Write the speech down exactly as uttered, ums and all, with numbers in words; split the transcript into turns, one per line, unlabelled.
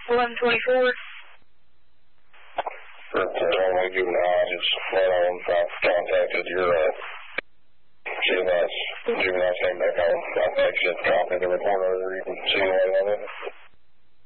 eleven twenty-four.
For only juvenile, just let on. I've contacted your uh, juvenile, juvenile came back on. I'll text you a copy of the report over. You can see what on it.